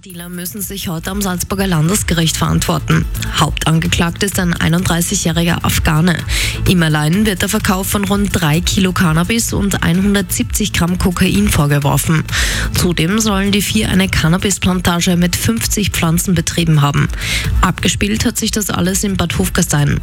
Dealer müssen sich heute am Salzburger Landesgericht verantworten. Hauptangeklagt ist ein 31-jähriger Afghane. Ihm allein wird der Verkauf von rund 3 Kilo Cannabis und 170 Gramm Kokain vorgeworfen. Zudem sollen die 4 eine Cannabisplantage mit 50 Pflanzen betrieben haben. Abgespielt hat sich das alles in Bad Hofgastein.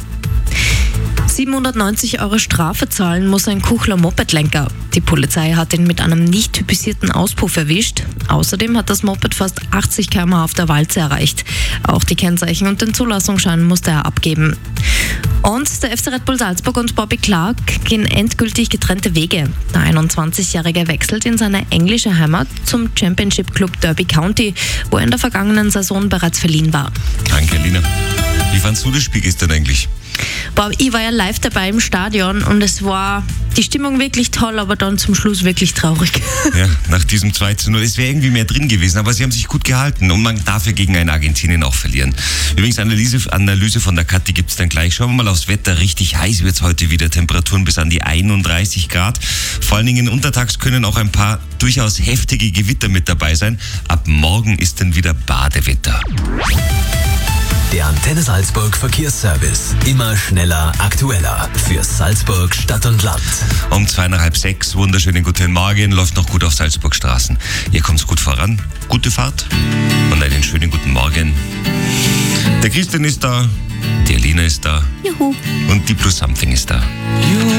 790 € Strafe zahlen muss ein Kuchler Mopedlenker. Die Polizei hat ihn mit einem nicht typisierten Auspuff erwischt. Außerdem hat das Moped fast 80 km/h auf der Walze erreicht. Auch die Kennzeichen und den Zulassungsschein musste er abgeben. Und der FC Red Bull Salzburg und Bobby Clark gehen endgültig getrennte Wege. Der 21-Jährige wechselt in seine englische Heimat zum Championship Club Derby County, wo er in der vergangenen Saison bereits verliehen war. Danke, Lina. Wie fandst du das Spiel gestern eigentlich? Boah, ich war ja live dabei im Stadion und es war die Stimmung wirklich toll, aber dann zum Schluss wirklich traurig. Ja, nach diesem 2:0. Es wäre irgendwie mehr drin gewesen, aber sie haben sich gut gehalten und man darf ja gegen ein Argentinien auch verlieren. Übrigens, Analyse von der Kathi gibt's dann gleich. Schauen wir mal aufs Wetter. Richtig heiß wird's heute wieder. Temperaturen bis an die 31 Grad. Vor allen Dingen untertags können auch ein paar durchaus heftige Gewitter mit dabei sein. Ab morgen ist dann wieder Badewetter. Der Antenne Salzburg Verkehrsservice. Immer schneller, aktueller. Für Salzburg, Stadt und Land. Um 5:30, wunderschönen guten Morgen, läuft noch gut auf Salzburg Straßen. Ihr kommt's gut voran, gute Fahrt und einen schönen guten Morgen. Der Christian ist da, die Alina ist da. Juhu. Und die Plus Something ist da.